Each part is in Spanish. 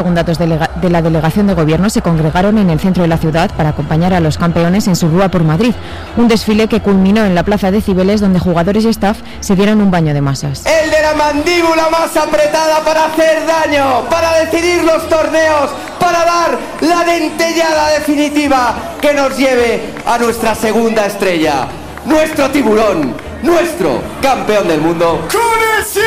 Según datos de la delegación de gobierno, se congregaron en el centro de la ciudad para acompañar a los campeones en su rúa por Madrid. Un desfile que culminó en la plaza de Cibeles, donde jugadores y staff se dieron un baño de masas. El de la mandíbula más apretada para hacer daño, para decidir los torneos, para dar la dentellada definitiva que nos lleve a nuestra segunda estrella. Nuestro tiburón, nuestro campeón del mundo. ¡Con el 7!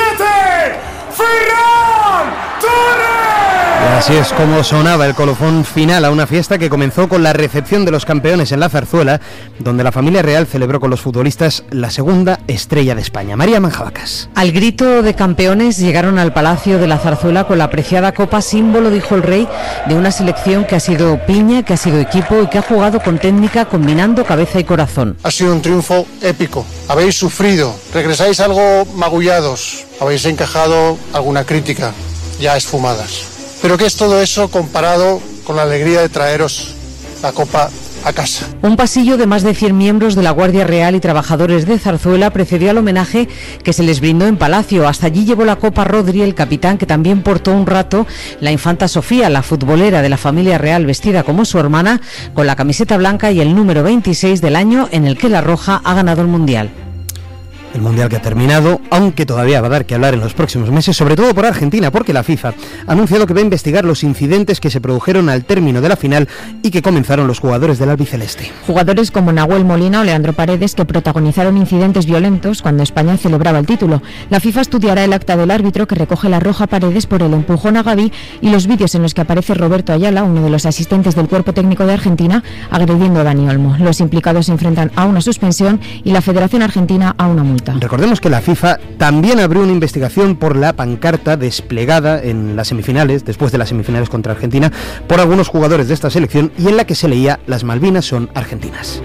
¡Ferran Torres! Y así es como sonaba el colofón final a una fiesta que comenzó con la recepción de los campeones en la Zarzuela, donde la familia real celebró con los futbolistas la segunda estrella de España. María Manjabacas. Al grito de campeones llegaron al Palacio de la Zarzuela con la apreciada copa, símbolo, dijo el rey, de una selección que ha sido piña, que ha sido equipo y que ha jugado con técnica, combinando cabeza y corazón. Ha sido un triunfo épico. Habéis sufrido, regresáis algo magullados, habéis encajado alguna crítica ya esfumadas. Pero ¿qué es todo eso comparado con la alegría de traeros la copa a casa? Un pasillo de más de 100 miembros de la Guardia Real y trabajadores de Zarzuela precedió al homenaje que se les brindó en Palacio. Hasta allí llevó la copa Rodri, el capitán, que también portó un rato la infanta Sofía, la futbolera de la familia real, vestida como su hermana, con la camiseta blanca y el número 26 del año en el que la roja ha ganado el Mundial. El Mundial que ha terminado, aunque todavía va a dar que hablar en los próximos meses, sobre todo por Argentina, porque la FIFA ha anunciado que va a investigar los incidentes que se produjeron al término de la final y que comenzaron los jugadores del albiceleste. Jugadores como Nahuel Molina o Leandro Paredes, que protagonizaron incidentes violentos cuando España celebraba el título. La FIFA estudiará el acta del árbitro que recoge la roja a Paredes por el empujón a Gavi y los vídeos en los que aparece Roberto Ayala, uno de los asistentes del cuerpo técnico de Argentina, agrediendo a Dani Olmo. Los implicados se enfrentan a una suspensión y la Federación Argentina a una multa. Recordemos que la FIFA también abrió una investigación por la pancarta desplegada en las semifinales, después de las semifinales contra Argentina, por algunos jugadores de esta selección y en la que se leía "Las Malvinas son argentinas".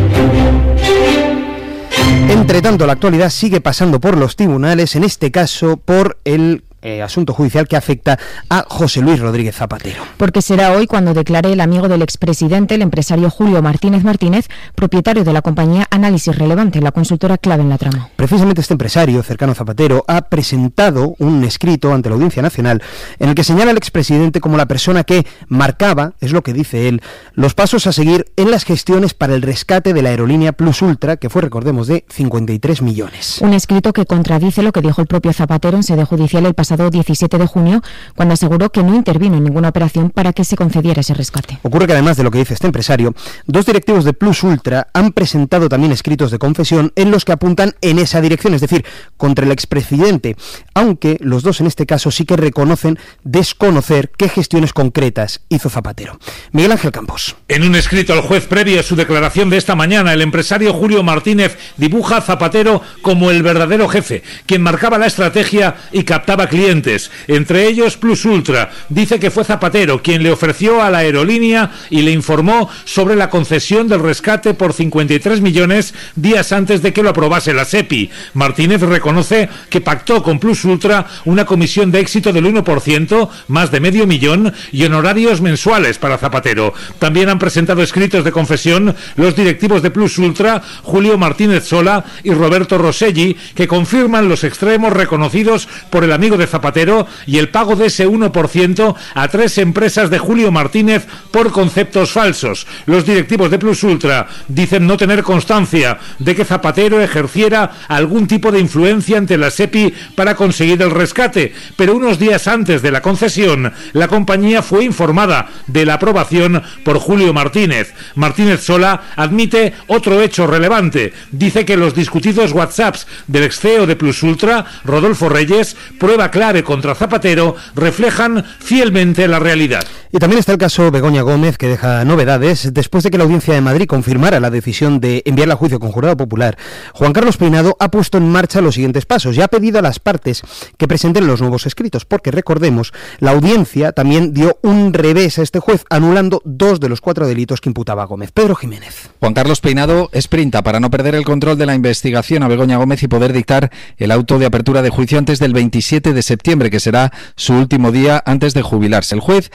Entre tanto, la actualidad sigue pasando por los tribunales, en este caso por el asunto judicial que afecta a José Luis Rodríguez Zapatero. Porque será hoy cuando declare el amigo del expresidente, el empresario Julio Martínez Martínez, propietario de la compañía Análisis Relevante, la consultora clave en la trama. Precisamente este empresario, cercano a Zapatero, ha presentado un escrito ante la Audiencia Nacional en el que señala al expresidente como la persona que marcaba, es lo que dice él, los pasos a seguir en las gestiones para el rescate de la aerolínea Plus Ultra, que fue, recordemos, de 53 millones. Un escrito que contradice lo que dijo el propio Zapatero en sede judicial el pasado 17 de junio, cuando aseguró que no intervino en ninguna operación para que se concediera ese rescate. Ocurre que además de lo que dice este empresario, dos directivos de Plus Ultra han presentado también escritos de confesión en los que apuntan en esa dirección, es decir, contra el expresidente, aunque los dos en este caso sí que reconocen desconocer qué gestiones concretas hizo Zapatero. Miguel Ángel Campos. En un escrito al juez previo a su declaración de esta mañana, el empresario Julio Martínez dibuja a Zapatero como el verdadero jefe, quien marcaba la estrategia y captaba clientes, entre ellos Plus Ultra. Dice que fue Zapatero quien le ofreció a la aerolínea y le informó sobre la concesión del rescate por 53 millones días antes de que lo aprobase la SEPI. Martínez reconoce que pactó con Plus Ultra una comisión de éxito del 1%, más de medio millón, y honorarios mensuales para Zapatero. También han presentado escritos de confesión los directivos de Plus Ultra, Julio Martínez Sola y Roberto Rosselli, que confirman los extremos reconocidos por el amigo de Zapatero y el pago de ese 1% a 3 empresas de Julio Martínez por conceptos falsos. Los directivos de Plus Ultra dicen no tener constancia de que Zapatero ejerciera algún tipo de influencia ante la SEPI para conseguir el rescate, pero unos días antes de la concesión, la compañía fue informada de la aprobación por Julio Martínez. Martínez Sola admite otro hecho relevante. Dice que los discutidos WhatsApps del ex CEO de Plus Ultra, Rodolfo Reyes, prueba clave contra Zapatero, reflejan fielmente la realidad. Y también está el caso Begoña Gómez, que deja novedades después de que la Audiencia de Madrid confirmara la decisión de enviarla a juicio con jurado popular. Juan Carlos Peinado ha puesto en marcha los siguientes pasos y ha pedido a las partes que presenten los nuevos escritos, porque recordemos, la Audiencia también dio un revés a este juez, anulando 2 de los 4 delitos que imputaba a Gómez. Pedro Jiménez. Juan Carlos Peinado sprinta para no perder el control de la investigación a Begoña Gómez y poder dictar el auto de apertura de juicio antes del 27 de septiembre, que será su último día antes de jubilarse. El juez dictó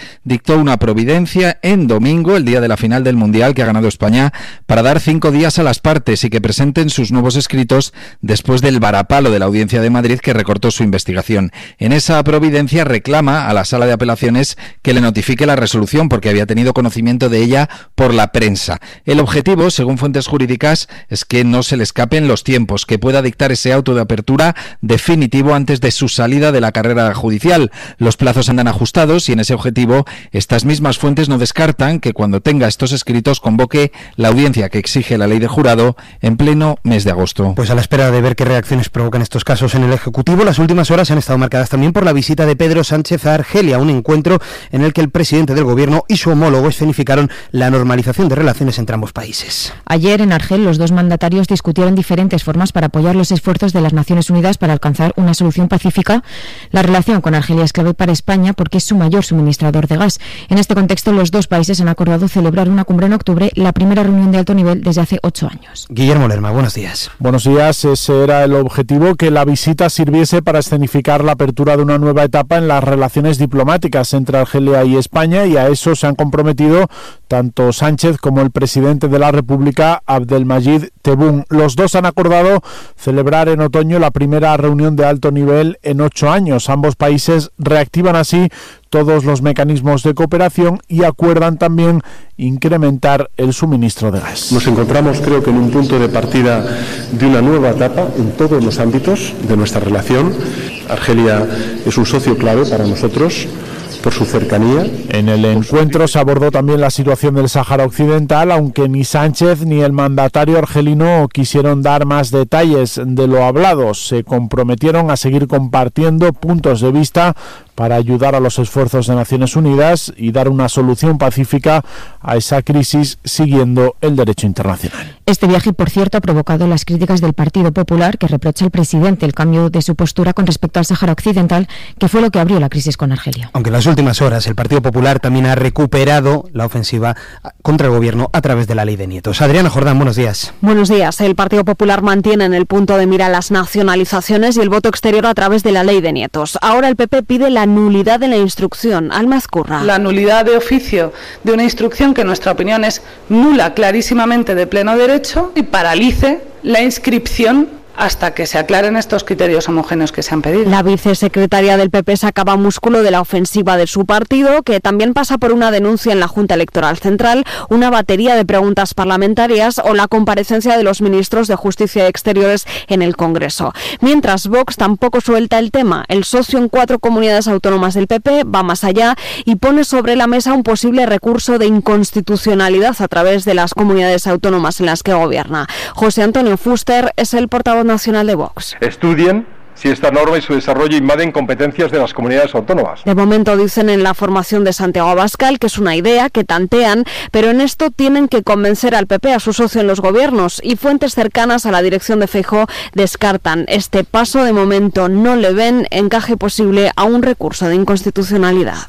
adoptó una providencia en domingo, el día de la final del Mundial que ha ganado España, para dar 5 días a las partes y que presenten sus nuevos escritos después del varapalo de la Audiencia de Madrid que recortó su investigación. En esa providencia reclama a la Sala de Apelaciones que le notifique la resolución porque había tenido conocimiento de ella por la prensa. El objetivo, según fuentes jurídicas, es que no se le escapen los tiempos, que pueda dictar ese auto de apertura definitivo antes de su salida de la carrera judicial. Los plazos andan ajustados y en ese objetivo estas mismas fuentes no descartan que cuando tenga estos escritos convoque la audiencia que exige la ley de jurado en pleno mes de agosto. Pues a la espera de ver qué reacciones provocan estos casos en el Ejecutivo, las últimas horas han estado marcadas también por la visita de Pedro Sánchez a Argelia, un encuentro en el que el presidente del Gobierno y su homólogo escenificaron la normalización de relaciones entre ambos países. Ayer en Argel los dos mandatarios discutieron diferentes formas para apoyar los esfuerzos de las Naciones Unidas para alcanzar una solución pacífica. La relación con Argelia es clave para España porque es su mayor suministrador de gas. En este contexto, los dos países han acordado celebrar una cumbre en octubre, la primera reunión de alto nivel desde hace 8 años. Guillermo Lerma, buenos días. Buenos días. Ese era el objetivo, que la visita sirviese para escenificar la apertura de una nueva etapa en las relaciones diplomáticas entre Argelia y España, y a eso se han comprometido tanto Sánchez como el presidente de la República, Abdelmajid Tebboune. Los dos han acordado celebrar en otoño la primera reunión de alto nivel en 8 años. Ambos países reactivan así todos los mecanismos de cooperación y acuerdan también incrementar el suministro de gas. Nos encontramos, creo que en un punto de partida de una nueva etapa en todos los ámbitos de nuestra relación. Argelia es un socio clave para nosotros por su cercanía. En el encuentro se abordó también la situación del Sáhara Occidental, aunque ni Sánchez ni el mandatario argelino quisieron dar más detalles de lo hablado. Se comprometieron a seguir compartiendo puntos de vista para ayudar a los esfuerzos de Naciones Unidas y dar una solución pacífica a esa crisis siguiendo el derecho internacional. Este viaje, por cierto, ha provocado las críticas del Partido Popular, que reprocha al presidente el cambio de su postura con respecto al Sáhara Occidental, que fue lo que abrió la crisis con Argelia. Aunque en las últimas horas el Partido Popular también ha recuperado la ofensiva contra el Gobierno a través de la Ley de Nietos. Adriana Jordán, buenos días. Buenos días. El Partido Popular mantiene en el punto de mira las nacionalizaciones y el voto exterior a través de la Ley de Nietos. Ahora el PP pide la nulidad de la instrucción. Alma Ezcurra. La nulidad de oficio de una instrucción que en nuestra opinión es nula, clarísimamente de pleno derecho, y paralice la inscripción hasta que se aclaren estos criterios homogéneos que se han pedido. La vicesecretaria del PP sacaba músculo de la ofensiva de su partido, que también pasa por una denuncia en la Junta Electoral Central, una batería de preguntas parlamentarias o la comparecencia de los ministros de Justicia y Exteriores en el Congreso. Mientras, Vox tampoco suelta el tema. El socio en 4 comunidades autónomas del PP va más allá y pone sobre la mesa un posible recurso de inconstitucionalidad a través de las comunidades autónomas en las que gobierna. José Antonio Fuster es el portavoz nacional de Vox. Estudien si esta norma y su desarrollo invaden competencias de las comunidades autónomas. De momento dicen en la formación de Santiago Abascal que es una idea, que tantean, pero en esto tienen que convencer al PP, a su socio en los gobiernos, y fuentes cercanas a la dirección de Feijóo descartan este paso. De momento no le ven encaje posible a un recurso de inconstitucionalidad.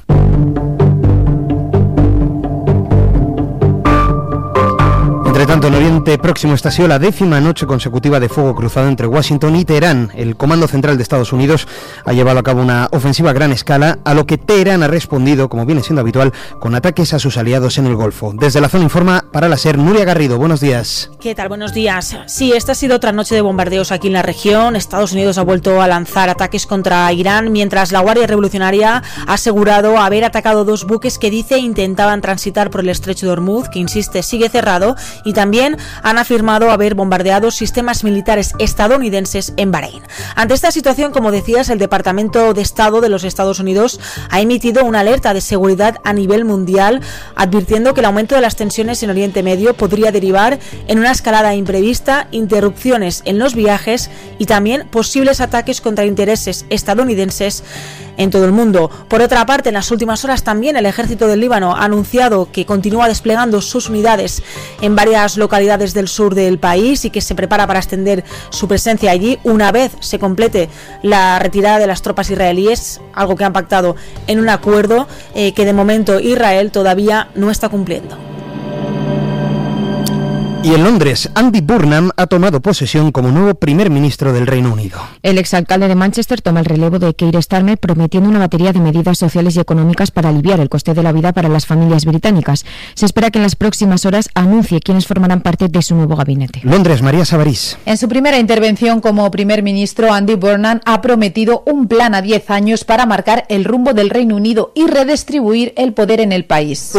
Entre tanto, en Oriente Próximo, esta ha sido la 10ª noche consecutiva de fuego cruzado entre Washington y Teherán. El Comando Central de Estados Unidos ha llevado a cabo una ofensiva a gran escala, a lo que Teherán ha respondido, como viene siendo habitual, con ataques a sus aliados en el Golfo. Desde la zona informa para la SER, Nuria Garrido. Buenos días. ¿Qué tal? Buenos días. Sí, esta ha sido otra noche de bombardeos aquí en la región. Estados Unidos ha vuelto a lanzar ataques contra Irán, mientras la Guardia Revolucionaria ha asegurado haber atacado 2 buques que dice intentaban transitar por el estrecho de Hormuz, que insiste sigue cerrado, y también han afirmado haber bombardeado sistemas militares estadounidenses en Bahrein. Ante esta situación, como decías, el Departamento de Estado de los Estados Unidos ha emitido una alerta de seguridad a nivel mundial, advirtiendo que el aumento de las tensiones en Oriente Medio podría derivar en una escalada imprevista, interrupciones en los viajes y también posibles ataques contra intereses estadounidenses en todo el mundo. Por otra parte, en las últimas horas también el ejército del Líbano ha anunciado que continúa desplegando sus unidades en varias localidades del sur del país y que se prepara para extender su presencia allí una vez se complete la retirada de las tropas israelíes, algo que han pactado en un acuerdo que de momento Israel todavía no está cumpliendo. Y en Londres, Andy Burnham ha tomado posesión como nuevo primer ministro del Reino Unido. El exalcalde de Manchester toma el relevo de Keir Starmer, prometiendo una batería de medidas sociales y económicas para aliviar el coste de la vida para las familias británicas. Se espera que en las próximas horas anuncie quiénes formarán parte de su nuevo gabinete. Londres, María Sabarís. En su primera intervención como primer ministro, Andy Burnham ha prometido un plan a 10 años para marcar el rumbo del Reino Unido y redistribuir el poder en el país.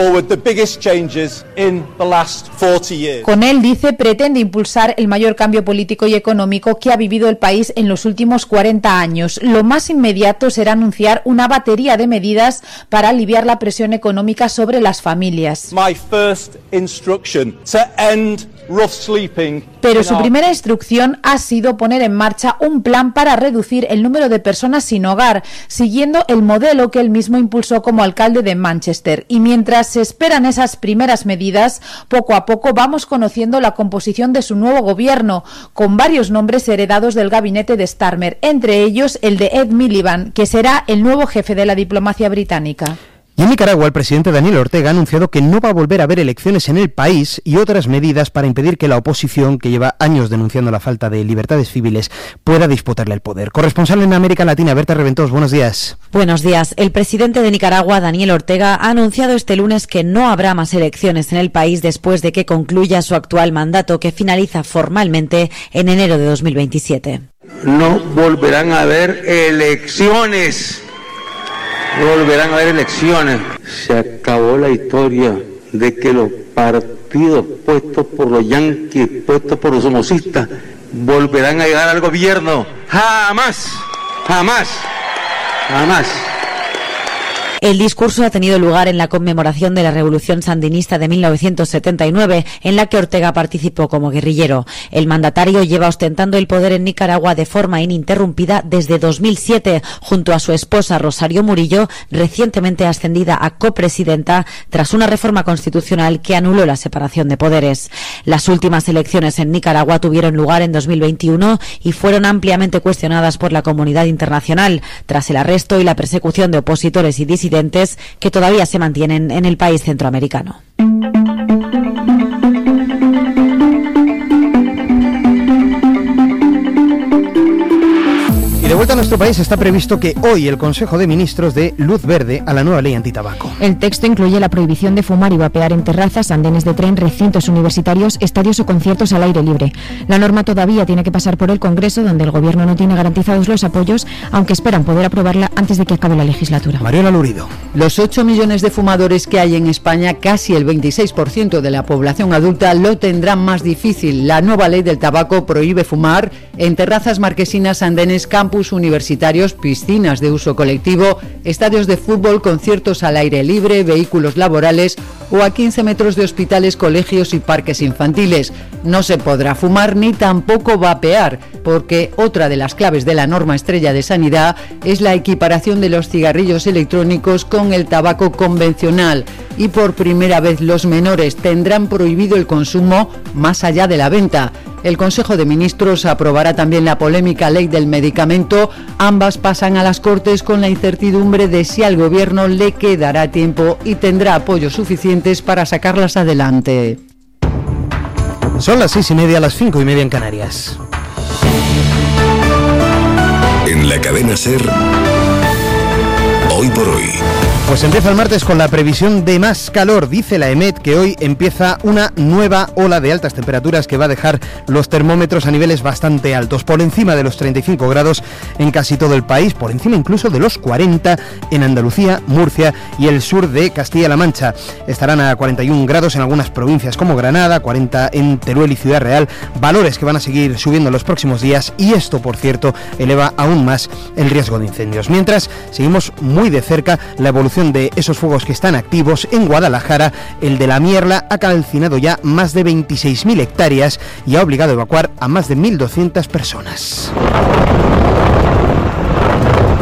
Con él, dice, pretende impulsar el mayor cambio político y económico que ha vivido el país en los últimos 40 años. Lo más inmediato será anunciar una batería de medidas para aliviar la presión económica sobre las familias. Pero su primera instrucción ha sido poner en marcha un plan para reducir el número de personas sin hogar, siguiendo el modelo que él mismo impulsó como alcalde de Manchester. Y mientras se esperan esas primeras medidas, poco a poco vamos conociendo la composición de su nuevo gobierno, con varios nombres heredados del gabinete de Starmer, entre ellos el de Ed Miliband, que será el nuevo jefe de la diplomacia británica. Y en Nicaragua, el presidente Daniel Ortega ha anunciado que no va a volver a haber elecciones en el país y otras medidas para impedir que la oposición, que lleva años denunciando la falta de libertades civiles, pueda disputarle el poder. Corresponsal en América Latina, Berta Reventós, buenos días. Buenos días. El presidente de Nicaragua, Daniel Ortega, ha anunciado este lunes que no habrá más elecciones en el país después de que concluya su actual mandato, que finaliza formalmente en enero de 2027. No volverán a haber elecciones. No volverán a haber elecciones. Se acabó la historia de que los partidos puestos por los yanquis, puestos por los somocistas, volverán a llegar al gobierno. Jamás, jamás, jamás. El discurso ha tenido lugar en la conmemoración de la Revolución Sandinista de 1979, en la que Ortega participó como guerrillero. El mandatario lleva ostentando el poder en Nicaragua de forma ininterrumpida desde 2007, junto a su esposa Rosario Murillo, recientemente ascendida a copresidenta tras una reforma constitucional que anuló la separación de poderes. Las últimas elecciones en Nicaragua tuvieron lugar en 2021 y fueron ampliamente cuestionadas por la comunidad internacional, tras el arresto y la persecución de opositores y disidentes que todavía se mantienen en el país centroamericano. De vuelta a nuestro país, está previsto que hoy el Consejo de Ministros dé luz verde a la nueva ley antitabaco. El texto incluye la prohibición de fumar y vapear en terrazas, andenes de tren, recintos universitarios, estadios o conciertos al aire libre. La norma todavía tiene que pasar por el Congreso, donde el Gobierno no tiene garantizados los apoyos, aunque esperan poder aprobarla antes de que acabe la legislatura. Mariola Lurido. Los 8 millones de fumadores que hay en España, casi el 26% de la población adulta, lo tendrán más difícil. La nueva ley del tabaco prohíbe fumar en terrazas, marquesinas, andenes, campus universitarios, piscinas de uso colectivo, estadios de fútbol, conciertos al aire libre, vehículos laborales o a 15 metros de hospitales, colegios y parques infantiles. No se podrá fumar ni tampoco vapear, porque otra de las claves de la norma estrella de sanidad es la equiparación de los cigarrillos electrónicos con el tabaco convencional, y por primera vez los menores tendrán prohibido el consumo más allá de la venta. El Consejo de Ministros aprobará también la polémica ley del medicamento. Ambas pasan a las Cortes con la incertidumbre de si al Gobierno le quedará tiempo y tendrá apoyos suficientes para sacarlas adelante. Son las 6:30, las 5:30 en Canarias. En la cadena SER, hoy por hoy. Pues empieza el martes con la previsión de más calor. Dice la EMET que hoy empieza una nueva ola de altas temperaturas que va a dejar los termómetros a niveles bastante altos, por encima de los 35 grados en casi todo el país, por encima incluso de los 40 en Andalucía, Murcia y el sur de Castilla-La Mancha. Estarán a 41 grados en algunas provincias como Granada, 40 en Teruel y Ciudad Real, valores que van a seguir subiendo en los próximos días, y esto, por cierto, eleva aún más el riesgo de incendios. Mientras, seguimos muy de cerca la evolución de esos fuegos que están activos en Guadalajara. El de la Mierla ha calcinado ya más de 26.000 hectáreas y ha obligado a evacuar a más de 1.200 personas.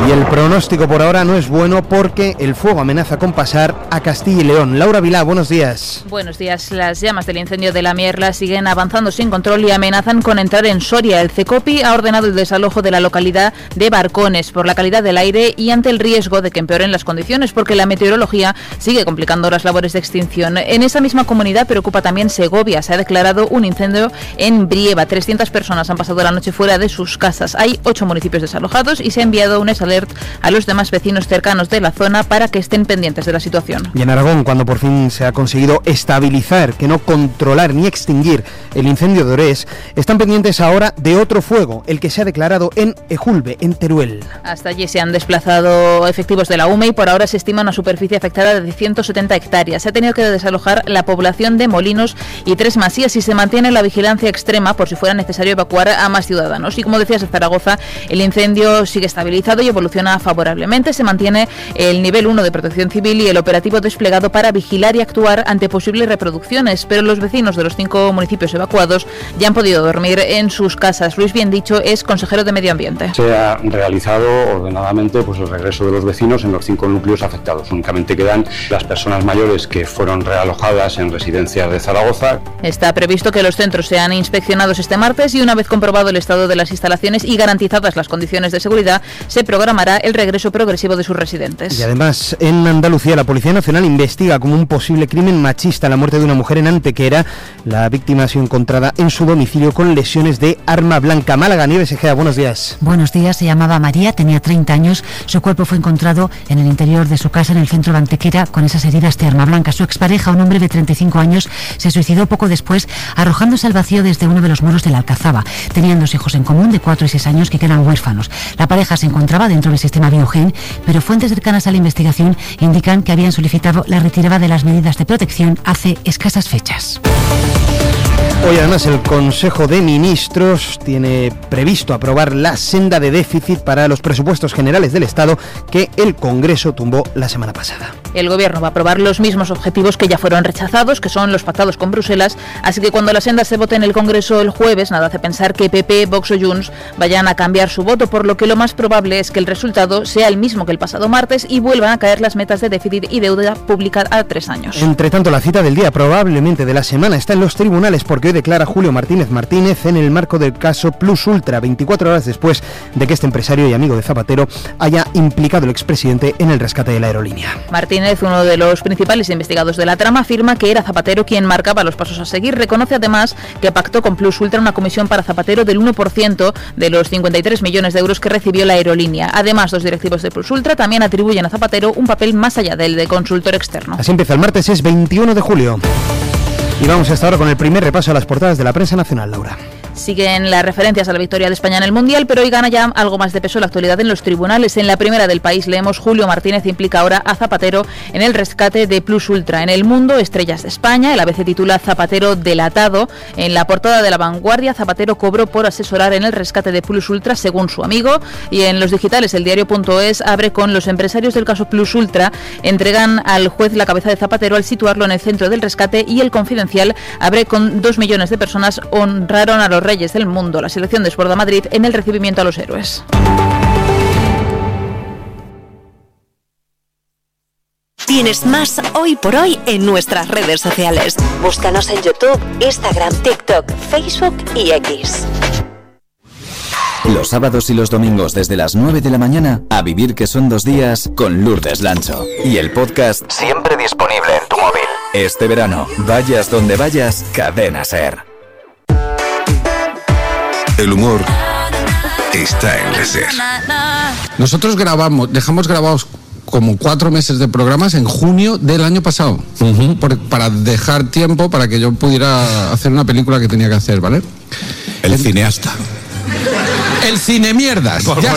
Y el pronóstico por ahora no es bueno porque el fuego amenaza con pasar a Castilla y León. Laura Vilá, buenos días. Buenos días. Las llamas del incendio de la Mierla siguen avanzando sin control y amenazan con entrar en Soria. El CECOPI ha ordenado el desalojo de la localidad de Barcones por la calidad del aire y ante el riesgo de que empeoren las condiciones porque la meteorología sigue complicando las labores de extinción. En esa misma comunidad preocupa también Segovia. Se ha declarado un incendio en Brieva. 300 personas han pasado la noche fuera de sus casas. Hay 8 municipios desalojados y se ha enviado un alert a los demás vecinos cercanos de la zona para que estén pendientes de la situación. Y en Aragón, cuando por fin se ha conseguido estabilizar, que no controlar ni extinguir el incendio de Orés, están pendientes ahora de otro fuego, el que se ha declarado en Ejulbe, en Teruel. Hasta allí se han desplazado efectivos de la UME y por ahora se estima una superficie afectada de 170 hectáreas. Se ha tenido que desalojar la población de Molinos y Tres Masías y se mantiene la vigilancia extrema por si fuera necesario evacuar a más ciudadanos. Y como decías, en Zaragoza el incendio sigue estabilizado y evoluciona favorablemente. Se mantiene el nivel 1 de protección civil y el operativo desplegado para vigilar y actuar ante posibles reproducciones, pero los vecinos de los 5 municipios evacuados ya han podido dormir en sus casas. Luis Biendicho es consejero de Medio Ambiente. Se ha realizado ordenadamente el regreso de los vecinos en los 5 núcleos afectados. Únicamente quedan las personas mayores que fueron realojadas en residencias de Zaragoza. Está previsto que los centros sean inspeccionados este martes y una vez comprobado el estado de las instalaciones y garantizadas las condiciones de seguridad, se programará el regreso progresivo de sus residentes. Y además, en Andalucía, la Policía Nacional investiga como un posible crimen machista la muerte de una mujer en Antequera. La víctima ha sido encontrada en su domicilio con lesiones de arma blanca. Málaga, Nieves Egea, buenos días. Buenos días, se llamaba María, tenía 30 años. Su cuerpo fue encontrado en el interior de su casa en el centro de Antequera con esas heridas de arma blanca. Su expareja, un hombre de 35 años, se suicidó poco después arrojándose al vacío desde uno de los muros de la Alcazaba. Tenían 2 hijos en común de 4 y 6 años que quedan huérfanos. La pareja se encontraba dentro del sistema Biogen, pero fuentes cercanas a la investigación indican que habían solicitado la retirada de las medidas de protección hace escasas fechas. Hoy además el Consejo de Ministros tiene previsto aprobar la senda de déficit para los presupuestos generales del Estado que el Congreso tumbó la semana pasada. El Gobierno va a aprobar los mismos objetivos que ya fueron rechazados, que son los pactados con Bruselas, así que cuando la senda se vote en el Congreso el jueves, nada hace pensar que PP, Vox o Junts vayan a cambiar su voto, por lo que lo más probable es que el resultado sea el mismo que el pasado martes y vuelvan a caer las metas de déficit y deuda pública a 3 años. Entre tanto, la cita del día, probablemente de la semana, está en los tribunales porque hoy declara Julio Martínez en el marco del caso Plus Ultra, 24 horas después de que este empresario y amigo de Zapatero haya implicado al expresidente en el rescate de la aerolínea. Martínez, uno de los principales investigados de la trama, afirma que era Zapatero quien marcaba los pasos a seguir. Reconoce además que pactó con Plus Ultra una comisión para Zapatero del 1% de los 53 millones de euros que recibió la aerolínea. Además, 2 directivos de Plus Ultra también atribuyen a Zapatero un papel más allá del de consultor externo. Así empieza el martes, es 21 de julio. Y vamos hasta ahora con el primer repaso a las portadas de la prensa nacional, Laura. Siguen las referencias a la victoria de España en el Mundial, pero hoy gana ya algo más de peso la actualidad en los tribunales. En la primera del país leemos: Julio Martínez implica ahora a Zapatero en el rescate de Plus Ultra. En El Mundo, estrellas de España, el ABC titula Zapatero delatado. En la portada de La Vanguardia, Zapatero cobró por asesorar en el rescate de Plus Ultra según su amigo. Y en los digitales, el diario.es abre con: los empresarios del caso Plus Ultra entregan al juez la cabeza de Zapatero al situarlo en el centro del rescate. Y El Confidencial abre con: 2 millones de personas honraron a los reyes del mundo. La selección desborda Madrid en el recibimiento a los héroes. Tienes más Hoy por Hoy en nuestras redes sociales. Búscanos en YouTube, Instagram, TikTok, Facebook y X. Los sábados y los domingos desde las 9 de la mañana, A Vivir que son 2 días con Lourdes Lancho. Y el podcast siempre disponible en tu móvil. Este verano, vayas donde vayas, Cadena SER. El humor está en la SER. Nosotros dejamos grabados como 4 meses de programas en junio del año pasado, para dejar tiempo para que yo pudiera hacer una película que tenía que hacer, ¿vale? El cineasta. El cine mierdas. Ya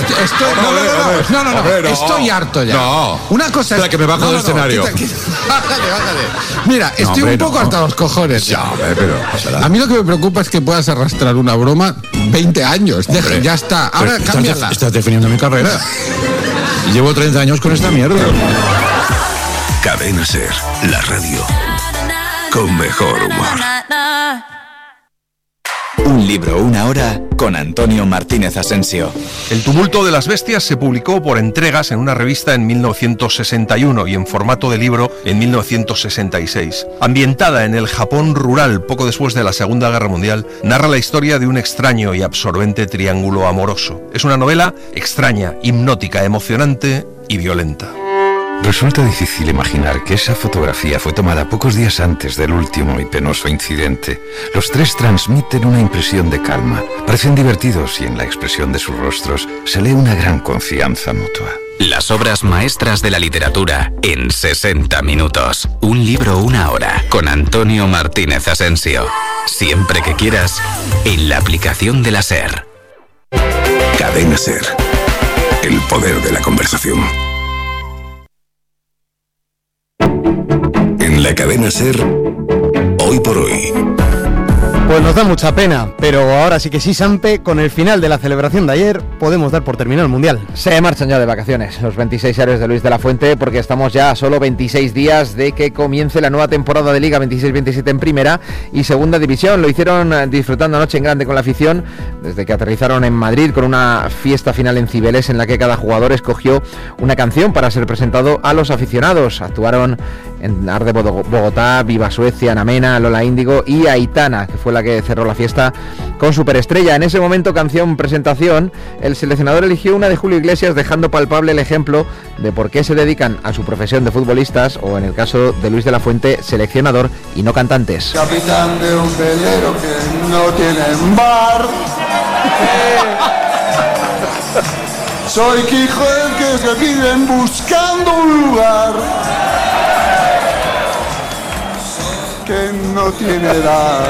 estoy harto ya. No. Una cosa es que me bajo del escenario. Bájate. Mira, estoy un poco hasta los cojones. A mí lo que me preocupa es que puedas arrastrar una broma 20 años. Ya está. Ahora cámbiala. Estás definiendo mi carrera. Llevo 30 años con esta mierda. Cadena SER, la radio con mejor humor. Un libro, una hora, con Antonio Martínez Asensio. El tumulto de las bestias se publicó por entregas en una revista en 1961 y en formato de libro en 1966. Ambientada en el Japón rural poco después de la Segunda Guerra Mundial, narra la historia de un extraño y absorbente triángulo amoroso. Es una novela extraña, hipnótica, emocionante y violenta. Resulta difícil imaginar que esa fotografía fue tomada pocos días antes del último y penoso incidente. Los tres transmiten una impresión de calma, parecen divertidos y en la expresión de sus rostros se lee una gran confianza mutua. Las obras maestras de la literatura en 60 minutos. Un libro, una hora, con Antonio Martínez Asensio. Siempre que quieras, en la aplicación de la SER. Cadena SER. El poder de la conversación. En la cadena SER, hoy por hoy. Pues nos da mucha pena, pero ahora sí que sí, Sampe, con el final de la celebración de ayer podemos dar por terminado el Mundial. Se marchan ya de vacaciones los 26 héroes de Luis de la Fuente, porque estamos ya a solo 26 días de que comience la nueva temporada de Liga 26-27 en Primera y Segunda División. Lo hicieron disfrutando anoche en grande con la afición, desde que aterrizaron en Madrid con una fiesta final en Cibeles en la que cada jugador escogió una canción para ser presentado a los aficionados. Actuaron en Arde Bogotá, Viva Suecia, Ana Mena, Lola Índigo y Aitana, que fue la que cerró la fiesta con Superestrella. En ese momento, canción presentación, el seleccionador eligió una de Julio Iglesias, dejando palpable el ejemplo de por qué se dedican a su profesión de futbolistas, o en el caso de Luis de la Fuente, seleccionador y no cantantes. Capitán de un velero que no tiene bar. Soy Quijote que se piden buscando un lugar que no tiene edad.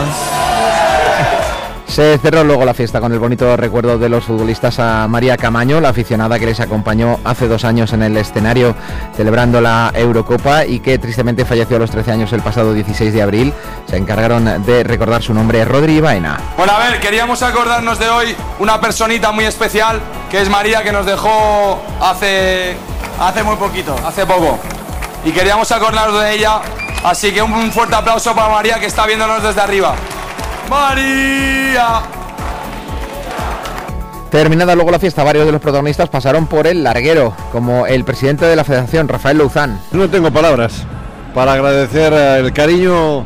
Se cerró luego la fiesta con el bonito recuerdo de los futbolistas a María Camaño, la aficionada que les acompañó hace 2 años en el escenario celebrando la Eurocopa y que tristemente falleció a los 13 años el pasado 16 de abril. Se encargaron de recordar su nombre, Rodri Baena. Bueno, a ver, queríamos acordarnos de hoy una personita muy especial, que es María, que nos dejó hace muy poquito, hace poco. Y queríamos acordarnos de ella, así que un fuerte aplauso para María, que está viéndonos desde arriba. ¡María! Terminada luego la fiesta, varios de los protagonistas pasaron por el larguero, como el presidente de la Federación, Rafael Louzán. No tengo palabras para agradecer el cariño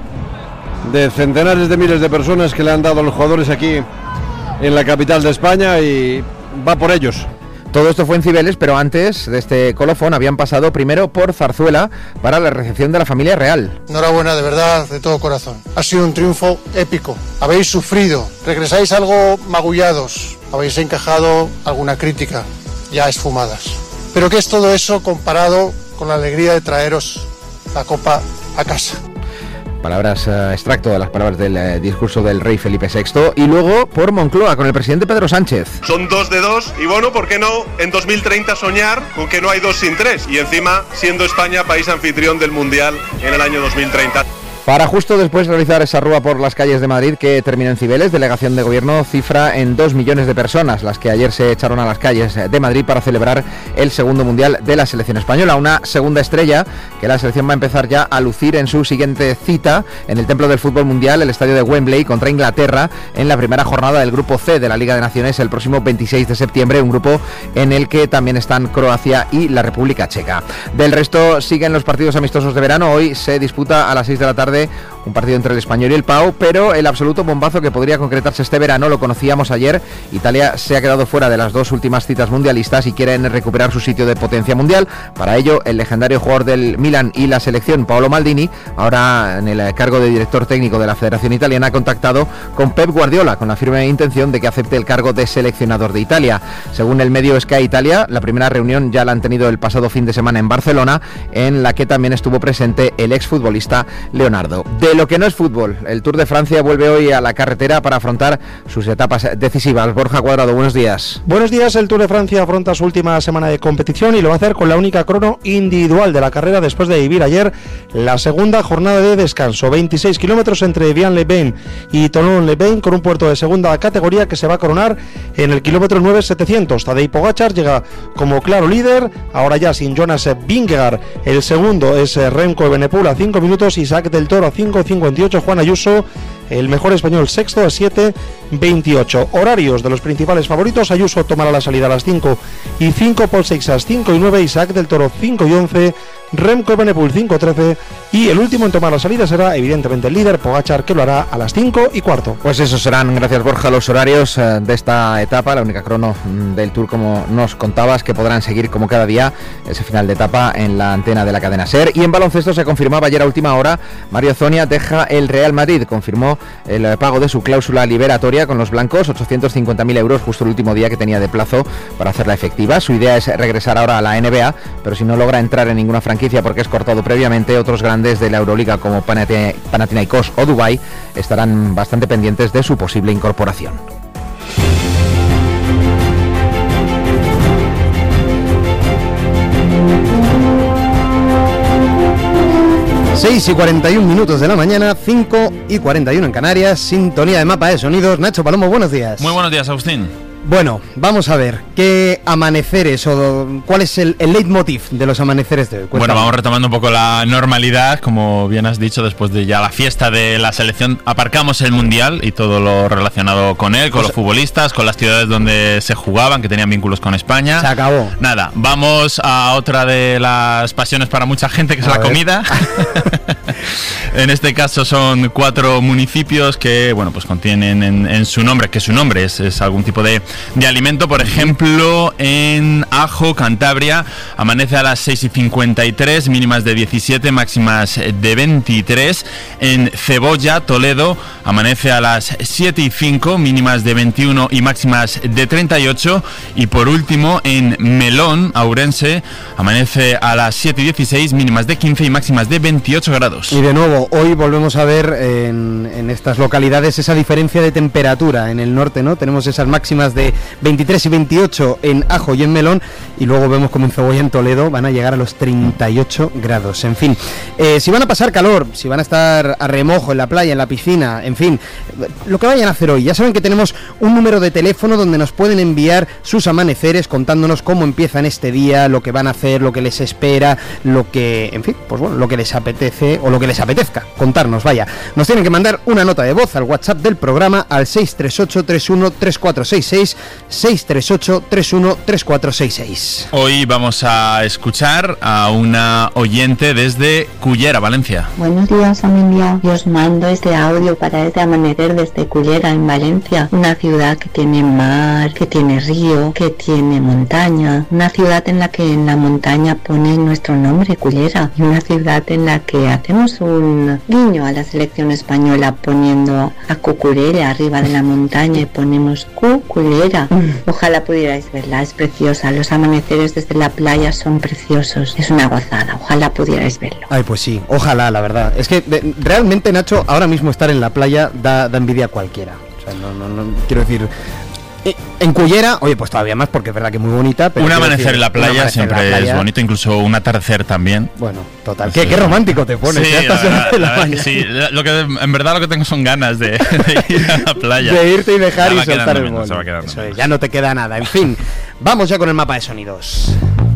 de centenares de miles de personas que le han dado a los jugadores aquí en la capital de España, y va por ellos. Todo esto fue en Cibeles, pero antes de este colofón habían pasado primero por Zarzuela para la recepción de la familia real. Enhorabuena, de verdad, de todo corazón. Ha sido un triunfo épico. Habéis sufrido, regresáis algo magullados, habéis encajado alguna crítica ya esfumadas. Pero ¿qué es todo eso comparado con la alegría de traeros la copa a casa? Palabras, extracto de las palabras del discurso del rey Felipe VI. Y luego por Moncloa con el presidente Pedro Sánchez. Son 2 de 2 y bueno, ¿por qué no en 2030 soñar con que no hay 2 sin 3? Y encima siendo España país anfitrión del Mundial en el año 2030. Para justo después realizar esa rúa por las calles de Madrid que termina en Cibeles, delegación de gobierno cifra en 2 millones de personas las que ayer se echaron a las calles de Madrid para celebrar el segundo mundial de la selección española. Una segunda estrella que la selección va a empezar ya a lucir en su siguiente cita en el templo del fútbol mundial, el estadio de Wembley, contra Inglaterra en la primera jornada del grupo C de la Liga de Naciones el próximo 26 de septiembre, un grupo en el que también están Croacia y la República Checa. Del resto siguen los partidos amistosos de verano. Hoy se disputa a las 6 de la tarde un partido entre el Español y el Pau, pero el absoluto bombazo que podría concretarse este verano lo conocíamos ayer. Italia se ha quedado fuera de las 2 últimas citas mundialistas y quieren recuperar su sitio de potencia mundial. Para ello, el legendario jugador del Milan y la selección, Paolo Maldini, ahora en el cargo de director técnico de la Federación Italiana, ha contactado con Pep Guardiola con la firme intención de que acepte el cargo de seleccionador de Italia. Según el medio Sky Italia, la primera reunión ya la han tenido el pasado fin de semana en Barcelona, en la que también estuvo presente el exfutbolista Leonardo. De lo que no es fútbol, el Tour de Francia vuelve hoy a la carretera para afrontar sus etapas decisivas. Borja Cuadrado, buenos días. Buenos días. El Tour de Francia afronta su última semana de competición y lo va a hacer con la única crono individual de la carrera después de vivir ayer la segunda jornada de descanso. 26 kilómetros entre Vian-les-Bains y Thonon-les-Bains, con un puerto de segunda categoría que se va a coronar en el kilómetro 9,700. Tadej Pogačar llega como claro líder, ahora ya sin Jonas Vingegaard. El segundo es Remco Evenepoel a 5 minutos, Isaac del Toro a 5,58, Juan Ayuso el mejor español sexto a 7:28. Horarios de los principales favoritos: Ayuso tomará la salida a las 5:05, Paul Seixas 5:09, Isaac del Toro 5:11, Remco Evenepoel 5:13 y el último en tomar la salida será evidentemente el líder Pogačar, que lo hará a las 5:15. Pues esos serán, gracias Borja, los horarios de esta etapa, la única crono del Tour, como nos contabas, que podrán seguir como cada día ese final de etapa en la antena de la cadena SER. Y en baloncesto se confirmaba ayer a última hora, Mario Zonia deja el Real Madrid, confirmó el pago de su cláusula liberatoria con los blancos, 850.000 euros, justo el último día que tenía de plazo para hacerla efectiva. Su idea es regresar ahora a la NBA, pero si no logra entrar en ninguna franquicia porque es cortado previamente, otros grandes de la Euroliga como Panathinaikos o Dubái estarán bastante pendientes de su posible incorporación. Seis y 41 minutos de la mañana, 5:41 en Canarias, sintonía de Mapa de Sonidos. Nacho Palomo, buenos días. Muy buenos días, Agustín. Bueno, vamos a ver, ¿qué amaneceres o cuál es el leitmotiv de los amaneceres de hoy? Cuéntame. Bueno, vamos retomando un poco la normalidad, como bien has dicho, después de ya la fiesta de la selección, aparcamos el Mundial y todo lo relacionado con él, con los futbolistas, con las ciudades donde se jugaban, que tenían vínculos con España. Se acabó. Nada, vamos a otra de las pasiones para mucha gente, que es la comida. En este caso son 4 municipios que, bueno, pues contienen en su nombre, que su nombre es algún tipo de alimento. Por ejemplo, en Ajo, Cantabria, amanece a las 6:53, mínimas de 17, máximas de 23. En Cebolla, Toledo, amanece a las 7:05, mínimas de 21 y máximas de 38. Y por último, en Melón, Ourense, amanece a las 7:16, mínimas de 15 y máximas de 28 grados. Y de nuevo, hoy volvemos a ver en estas localidades esa diferencia de temperatura. En el norte, ¿no? Tenemos esas máximas de 23 y 28 en Ajo y en Melón, y luego vemos como en Cebolla, en Toledo, van a llegar a los 38 grados. En fin, si van a pasar calor, si van a estar a remojo en la playa, en la piscina, en fin, lo que vayan a hacer hoy. Ya saben que tenemos un número de teléfono donde nos pueden enviar sus amaneceres contándonos cómo empiezan este día, lo que van a hacer, lo que les espera, lo que, en fin, pues bueno, lo que les apetece o lo que les apetezca contarnos, vaya. Nos tienen que mandar una nota de voz al WhatsApp del programa al 638-31-3466, 638-31-3466. Hoy vamos a escuchar a una oyente desde Cullera, Valencia. Buenos días, familia. Yo os mando este audio para este amanecer desde Cullera, en Valencia. Una ciudad que tiene mar, que tiene río, que tiene montaña. Una ciudad en la que en la montaña pone nuestro nombre, Cullera. Y una ciudad en la que hacemos un guiño a la selección española poniendo a Cucurella arriba de la montaña y ponemos Cucurella. Ojalá pudierais verla, es preciosa. Los amaneceres desde la playa son preciosos. Es una gozada, ojalá pudierais verlo. Ay, pues sí, ojalá, la verdad. Es que realmente, Nacho, ahora mismo estar en la playa da envidia a cualquiera. O sea, no quiero decir... En Cullera, oye, pues todavía más, porque es verdad que es muy bonita. Pero un amanecer en la playa siempre es bonito, incluso un atardecer también. Bueno, total. Qué romántico te pones. Sí, sí, lo que en verdad lo que tengo son ganas de ir a la playa. De irte y dejar y soltar el bol. Ya no te queda nada. En fin, vamos ya con el mapa de sonidos.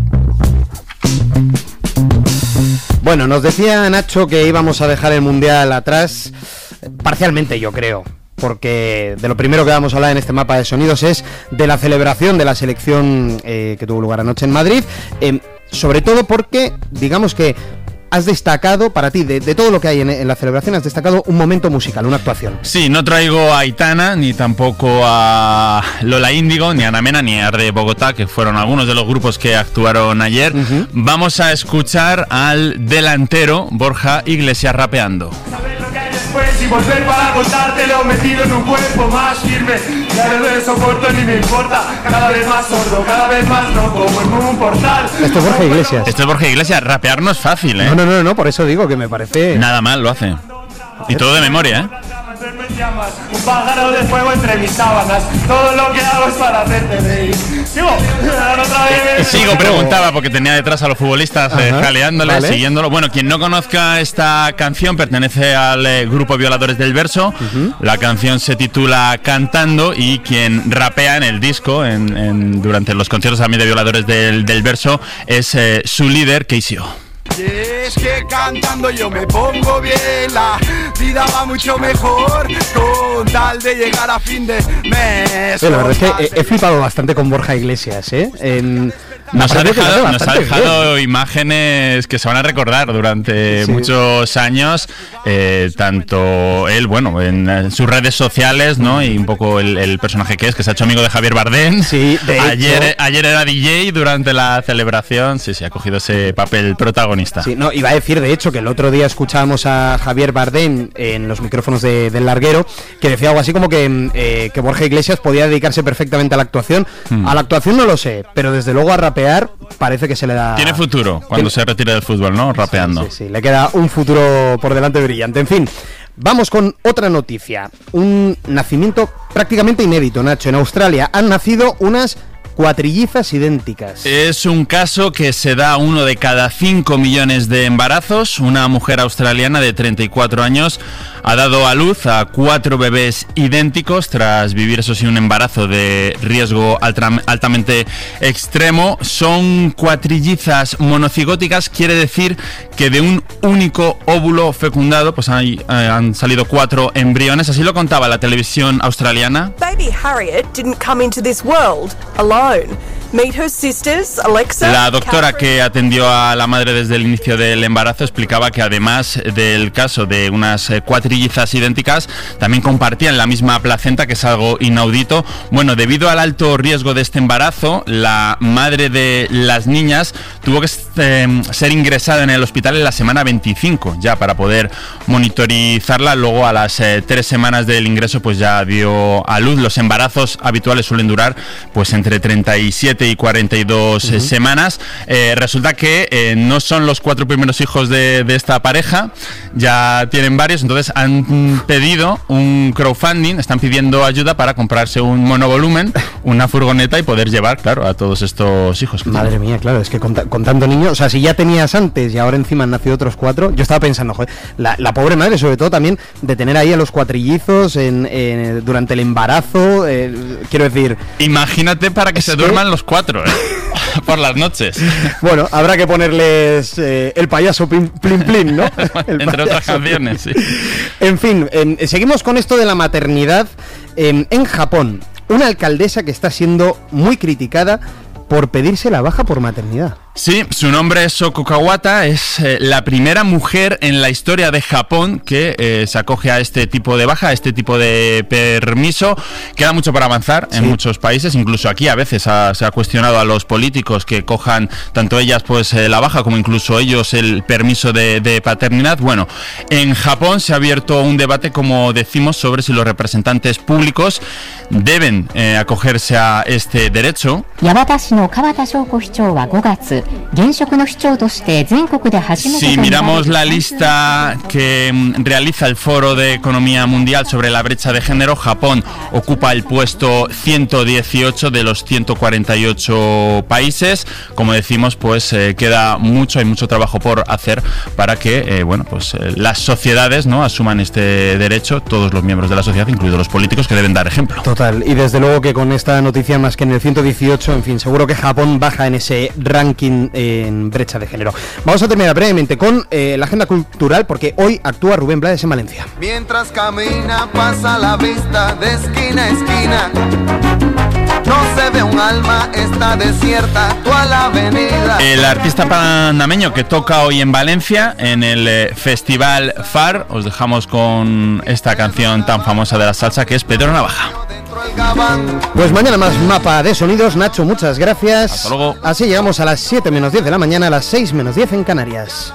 Bueno, nos decía Nacho que íbamos a dejar el Mundial atrás, parcialmente, yo creo. Porque de lo primero que vamos a hablar en este mapa de sonidos es de la celebración de la selección que tuvo lugar anoche en Madrid, sobre todo porque, digamos que has destacado, para ti, de todo lo que hay en la celebración, has destacado un momento musical, una actuación. Sí, no traigo a Aitana, ni tampoco a Lola Índigo, ni a Ana Mena, ni a Arde Bogotá, que fueron algunos de los grupos que actuaron ayer. Vamos a escuchar al delantero Borja Iglesias rapeando. Y volver para contártelo, metido en un cuerpo más firme. Ya no me soporto ni me importa. Cada vez más sordo, cada vez más no, como en un portal. Esto es Borja Iglesias. Esto es Borja Iglesias. Rapear no es fácil, ¿eh? No, por eso digo que me parece... Nada mal lo hace. Y todo de memoria, ¿eh? Un pájaro de fuego entre mis sábanas. Todo lo que hago es para hacerte reír. Sigo, preguntaba, porque tenía detrás a los futbolistas jaleándole, vale, siguiéndolo. Bueno, quien no conozca esta canción pertenece al grupo Violadores del Verso. La canción se titula Cantando, y quien rapea en el disco durante los conciertos también de Violadores del Verso es su líder, Keisio. Y es que cantando yo me pongo bien, la vida va mucho mejor con tal de llegar a fin de mes. La verdad es que he flipado bastante con Borja Iglesias, ¿eh? Nos ha dejado imágenes que se van a recordar durante muchos años, tanto él, bueno, en sus redes sociales, ¿no? Y un poco el personaje que se ha hecho amigo de Javier Bardem. Sí, ayer era DJ durante la celebración, sí, ha cogido ese papel protagonista. Sí, no, iba a decir, de hecho, que el otro día escuchábamos a Javier Bardem en los micrófonos del Larguero, que decía algo así como que Borja Iglesias podía dedicarse perfectamente a la actuación. A la actuación no lo sé, pero desde luego a rapear parece que se le da... Tiene futuro cuando se retire del fútbol, ¿no? Rapeando. Sí, le queda un futuro por delante brillante. En fin, vamos con otra noticia. Un nacimiento prácticamente inédito, Nacho. En Australia han nacido unas cuatrillizas idénticas. Es un caso que se da a 1 de cada 5 millones de embarazos. Una mujer australiana de 34 años ha dado a luz a 4 bebés idénticos tras vivir, eso sí, un embarazo de riesgo altamente extremo. Son cuatrillizas monocigóticas, quiere decir que de un único óvulo fecundado pues han salido 4 embriones. Así lo contaba la televisión australiana. Baby Harriet didn't come into this world alone. Meet her sisters, Alexa, la doctora que atendió a la madre desde el inicio del embarazo explicaba que además del caso de unas cuatrillizas idénticas, también compartían la misma placenta, que es algo inaudito. Bueno, debido al alto riesgo de este embarazo, la madre de las niñas tuvo que ser ingresada en el hospital en la semana 25 ya para poder monitorizarla. Luego, a las 3 semanas del ingreso, pues ya dio a luz. Los embarazos habituales suelen durar pues entre 37 y 42 semanas. Resulta que no son los 4 primeros hijos de esta pareja, ya tienen varios, entonces han pedido un crowdfunding, están pidiendo ayuda para comprarse un monovolumen, una furgoneta y poder llevar, claro, a todos estos hijos. Madre mía, claro, es que con tanto niño, o sea, si ya tenías antes y ahora encima han nacido otros 4, yo estaba pensando, joder, la pobre madre, sobre todo también de tener ahí a los cuatrillizos durante el embarazo, quiero decir... Imagínate para que se duerman los 4, por las noches. Bueno, habrá que ponerles el payaso Plin Plin, ¿no? Entre otras canciones, sí. En fin, seguimos con esto de la maternidad. En Japón, una alcaldesa que está siendo muy criticada por pedirse la baja por maternidad. Sí, su nombre es Soko Kawata, es la primera mujer en la historia de Japón que se acoge a este tipo de baja, a este tipo de permiso. Queda mucho para avanzar en muchos países, incluso aquí a veces se ha cuestionado a los políticos que cojan tanto ellas pues la baja como incluso ellos el permiso de paternidad. Bueno, en Japón se ha abierto un debate, como decimos, sobre si los representantes públicos deben acogerse a este derecho. Si miramos la lista que realiza el Foro de Economía Mundial sobre la brecha de género, Japón ocupa el puesto 118 de los 148 países. Como decimos, pues queda mucho, hay mucho trabajo por hacer para que las sociedades no asuman este derecho, todos los miembros de la sociedad, incluidos los políticos, que deben dar ejemplo. Total, y desde luego que con esta noticia más que en el 118, en fin, seguro que Japón baja en ese ranking en brecha de género. Vamos a terminar brevemente con la agenda cultural, porque hoy actúa Rubén Blades en Valencia. Mientras camina pasa la vista de esquina a esquina. No se ve un alma, está desierta toda la avenida. El artista panameño que toca hoy en Valencia en el Festival FAR, os dejamos con esta canción tan famosa de la salsa que es Pedro Navaja. Pues mañana más mapa de sonidos. Nacho, muchas gracias. Hasta luego. Así llegamos a las 7 menos 10 de la mañana, a las 6 menos 10 en Canarias.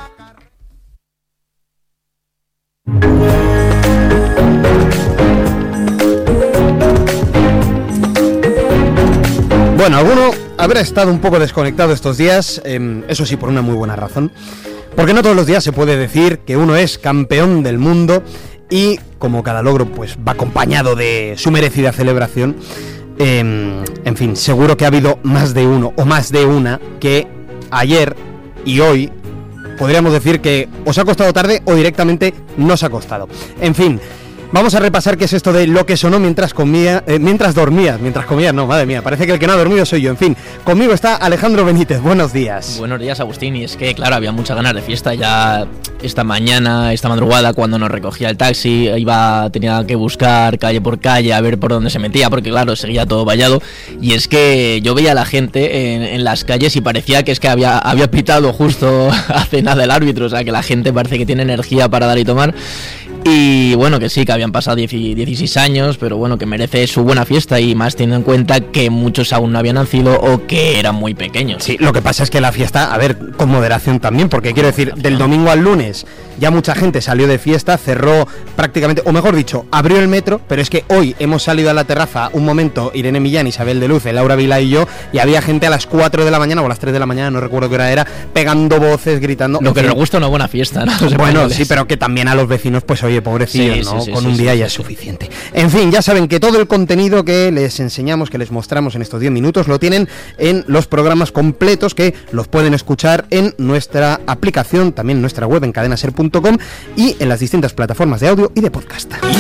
Bueno, alguno habrá estado un poco desconectado estos días, eso sí, por una muy buena razón, porque no todos los días se puede decir que uno es campeón del mundo y como cada logro pues va acompañado de su merecida celebración. En fin, seguro que ha habido más de uno o más de una que ayer y hoy podríamos decir que os ha costado tarde o directamente no os ha costado. En fin, Vamos a repasar qué es esto de lo que sonó mientras comías, no, madre mía, parece que el que no ha dormido soy yo. En fin, conmigo está Alejandro Benítez, buenos días. Buenos días, Agustín, y es que claro, había muchas ganas de fiesta ya esta madrugada cuando nos recogía el taxi, tenía que buscar calle por calle a ver por dónde se metía, porque claro, seguía todo vallado, y es que yo veía a la gente en las calles y parecía que es que había pitado justo hace nada el árbitro, o sea que la gente parece que tiene energía para dar y tomar. Y bueno, que sí, que habían pasado 16 años, pero bueno, que merece su buena fiesta, y más teniendo en cuenta que muchos aún no habían nacido o que eran muy pequeños. Sí, lo que pasa es que la fiesta, a ver, con moderación también, porque quiero decir, del domingo al lunes ya mucha gente salió de fiesta, cerró prácticamente, o mejor dicho, abrió el metro, pero es que hoy hemos salido a la terraza un momento, Irene Millán, Isabel de Luce, Laura Vila y yo, y había gente a las 4 de la mañana o a las 3 de la mañana, no recuerdo qué hora era, pegando voces, gritando. Lo que nos gusta una buena fiesta, ¿no? Bueno, sí, pero que también a los vecinos, pues oye, pobrecillos, ¿no? Con un día ya es suficiente. En fin, ya saben que todo el contenido que les enseñamos, que les mostramos en estos 10 minutos, lo tienen en los programas completos, que los pueden escuchar en nuestra aplicación, también en nuestra web en cadenaser.com y en las distintas plataformas de audio y de podcast.